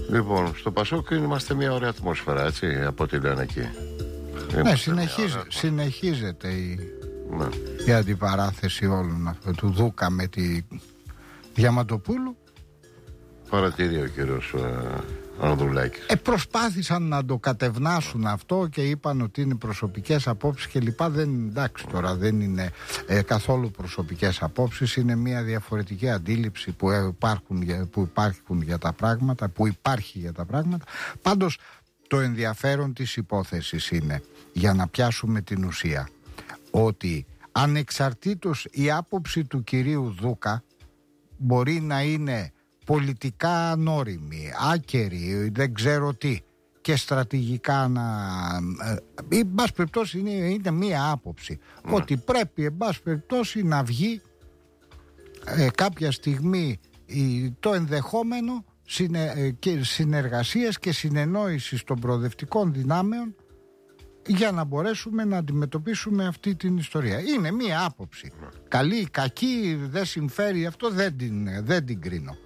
Λοιπόν, στο Πασόκ είμαστε μια ωραία ατμόσφαιρα, έτσι, από ό,τι λένε εκεί. Ναι, συνεχίζεται η αντιπαράθεση όλων αυτών του Δούκα με τη Διαμαντοπούλου. Παρατηρεί ο κύριος Ανδρουλάκης. Προσπάθησαν να το κατευνάσουν αυτό και είπαν ότι είναι προσωπικές απόψεις και λοιπά. Εντάξει, τώρα δεν είναι καθόλου προσωπικές απόψεις. Είναι μια διαφορετική αντίληψη που υπάρχει για τα πράγματα. Πάντως το ενδιαφέρον της υπόθεσης είναι, για να πιάσουμε την ουσία, ότι ανεξαρτήτως η άποψη του κυρίου Δούκα μπορεί να είναι πολιτικά ανώριμη, άκερη, δεν ξέρω τι, και στρατηγικά εν πάση περιπτώσει είναι μία άποψη ότι πρέπει εν πάση περιπτώσει να βγει κάποια στιγμή το ενδεχόμενο συνεργασίας και συνεννόησης των προοδευτικών δυνάμεων για να μπορέσουμε να αντιμετωπίσουμε αυτή την ιστορία. Είναι μία άποψη. Καλή, κακή, δεν συμφέρει, αυτό δεν την κρίνω.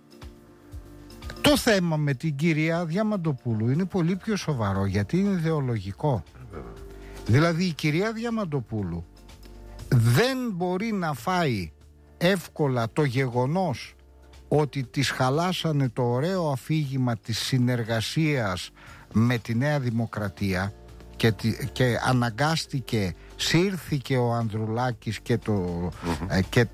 Το θέμα με την κυρία Διαμαντοπούλου είναι πολύ πιο σοβαρό, γιατί είναι ιδεολογικό. Δηλαδή η κυρία Διαμαντοπούλου δεν μπορεί να φάει εύκολα το γεγονός ότι της χαλάσανε το ωραίο αφήγημα της συνεργασίας με τη Νέα Δημοκρατία και αναγκάστηκε, σύρθηκε ο Ανδρουλάκης και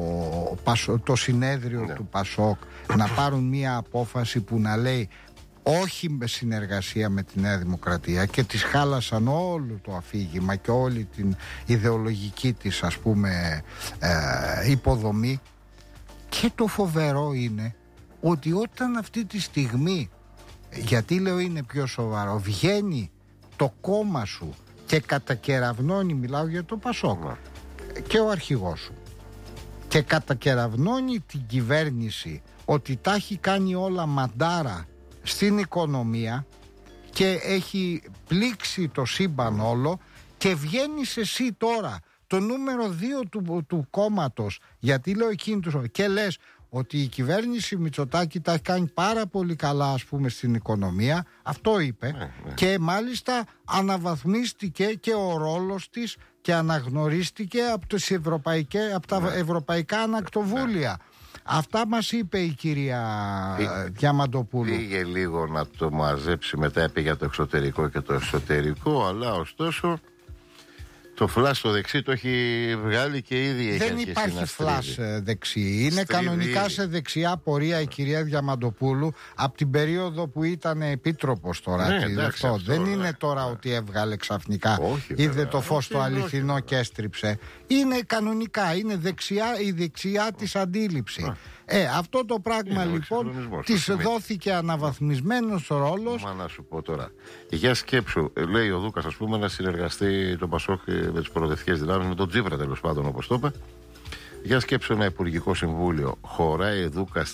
το συνέδριο του Πασόκ να πάρουν μια απόφαση που να λέει όχι με συνεργασία με τη Νέα Δημοκρατία, και της χάλασαν όλο το αφήγημα και όλη την ιδεολογική της, ας πούμε, υποδομή. Και το φοβερό είναι ότι όταν αυτή τη στιγμή, γιατί λέω είναι πιο σοβαρό, βγαίνει το κόμμα σου και κατακεραυνώνει, μιλάω για το Πασόκ, και ο αρχηγός σου, και κατακεραυνώνει την κυβέρνηση ότι τα έχει κάνει όλα μαντάρα στην οικονομία και έχει πλήξει το σύμπαν όλο, και βγαίνεις εσύ τώρα το νούμερο 2 του κόμματος, γιατί λέω εκείνο και λες ότι η κυβέρνηση Μητσοτάκη τα έχει κάνει πάρα πολύ καλά, ας πούμε, στην οικονομία. Αυτό είπε. Και μάλιστα αναβαθμίστηκε και ο ρόλος της και αναγνωρίστηκε από τα ευρωπαϊκά ανακτοβούλια. Αυτά μας είπε η κυρία Διαμαντοπούλου. Πήγε λίγο να το μαζέψει, μετά είπε για το εξωτερικό και το εσωτερικό, αλλά ωστόσο το φλας στο δεξί το έχει βγάλει και ήδη έχει αρχίσει. Δεν υπάρχει φλας δεξί. Είναι κανονικά σε δεξιά πορεία η κυρία Διαμαντοπούλου από την περίοδο που ήταν επίτροπος τώρα. Δεν είναι τώρα ότι έβγαλε ξαφνικά. Είδε το φως το αληθινό και έστριψε. Είναι κανονικά. Είναι η δεξιά της αντίληψη. Αυτό το πράγμα λοιπόν της δόθηκε αναβαθμισμένος ρόλος. Μα να σου πω τώρα, για σκέψου, λέει ο Δούκας, ας πούμε, να συνεργαστεί το Πασόκ με τις προοδευτικές δυνάμεις, με τον Τσίπρα τέλος πάντων, όπως το είπε. Για σκέψου ένα υπουργικό συμβούλιο. Χωράει Δούκας